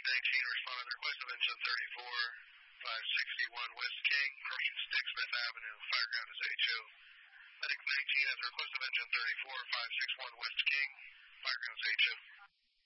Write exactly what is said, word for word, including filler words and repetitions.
nineteen responded to the request of engine thirty-four, five sixty-one West King, approaching Sticksmith Avenue. Fireground is H O. Medic nineteen at the request of engine thirty-four, five sixty-one West King. Fireground is H O.